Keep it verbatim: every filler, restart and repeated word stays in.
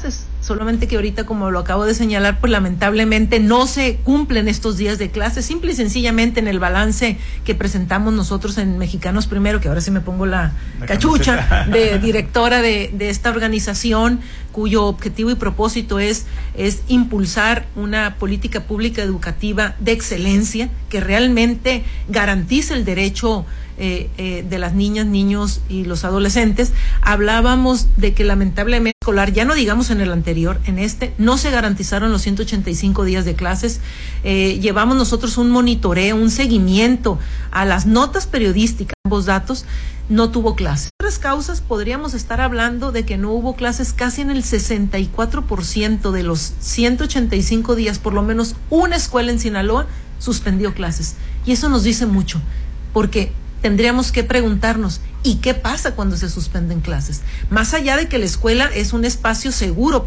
clases, solamente que ahorita, como lo acabo de señalar, pues lamentablemente no se cumplen estos días de clases, simple y sencillamente en el balance que presentamos nosotros en Mexicanos Primero, que ahora sí me pongo la, la cachucha camiseta de directora de, de esta organización, cuyo objetivo y propósito es, es impulsar una política pública educativa de excelencia que realmente garantice el derecho Eh, eh, de las niñas, niños y los adolescentes. Hablábamos de que lamentablemente escolar, ya no digamos en el anterior, en este, no se garantizaron los ciento ochenta y cinco días de clases. Eh, llevamos nosotros un monitoreo, un seguimiento a las notas periodísticas, ambos datos, no tuvo clases. Otras causas, podríamos estar hablando de que no hubo clases casi en el sesenta y cuatro por ciento de los ciento ochenta y cinco días, por lo menos una escuela en Sinaloa suspendió clases. Y eso nos dice mucho, porque tendríamos que preguntarnos, ¿y qué pasa cuando se suspenden clases? Más allá de que la escuela es un espacio seguro